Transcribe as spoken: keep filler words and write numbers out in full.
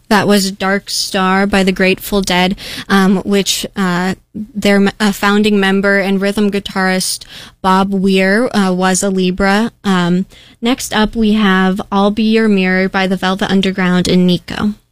That was Dark Star by the Grateful Dead, um, which uh, their uh, founding member and rhythm guitarist Bob Weir uh, was a Libra. Um, next up, we have I'll Be Your Mirror by the Velvet Underground and Nico.